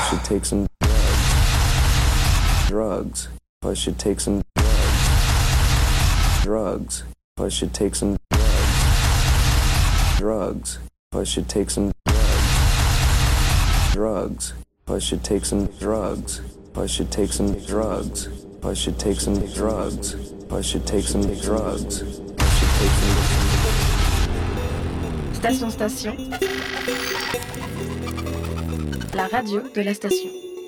should take some drugs. I should take some drugs. I should take some drugs. I should take some drugs. I should take some drugs. I should take some drugs. I should take some drugs. I should take some drugs. I should take some Station. La radio de la station.